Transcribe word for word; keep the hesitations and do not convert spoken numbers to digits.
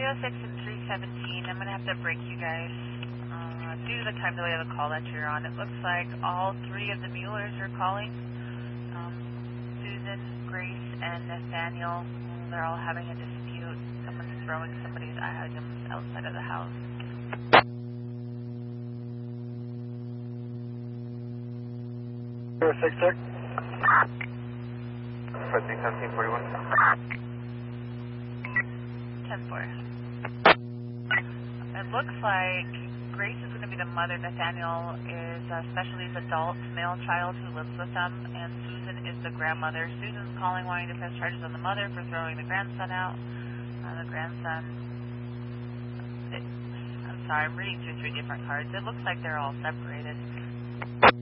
oh six and three seventeen. I'm going to have to break you guys. Uh, due to the time delay of the call that you're on, it looks like all three of the Muellers are calling. Um, Susan, Grace, and Nathaniel, they're all having a dispute. Someone's throwing somebody's items outside of the house. zero six six. Fifteen seventeen forty one. ten four. It looks like Grace is going to be the mother. Nathaniel is a special needs adult male child who lives with them, and Susan is the grandmother. Susan's calling, wanting to press charges on the mother for throwing the grandson out. Uh, the grandson, it, I'm sorry, I'm reading through three different cards. It looks like they're all separated.